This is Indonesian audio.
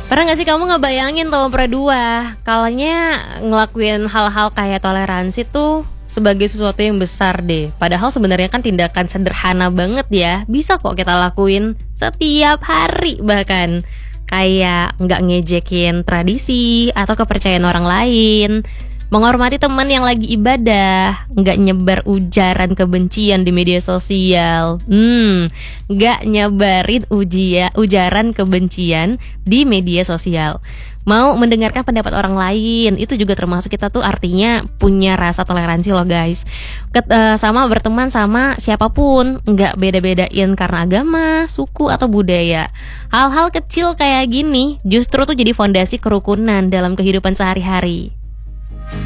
Pernah gak sih kamu ngebayangin tuh berdua kalanya ngelakuin hal-hal kayak toleransi tuh sebagai sesuatu yang besar deh. Padahal sebenarnya kan tindakan sederhana banget ya. Bisa kok kita lakuin setiap hari bahkan. Kayak nggak ngejekin tradisi atau kepercayaan orang lain, menghormati teman yang lagi ibadah, nggak nyebar ujaran kebencian di media sosial, nggak nyebarin ujaran kebencian di media sosial. Mau mendengarkan pendapat orang lain, itu juga termasuk kita tuh artinya punya rasa toleransi loh guys. Sama berteman sama siapapun, nggak beda-bedain karena agama, suku atau budaya. Hal-hal kecil kayak gini justru tuh jadi fondasi kerukunan dalam kehidupan sehari-hari.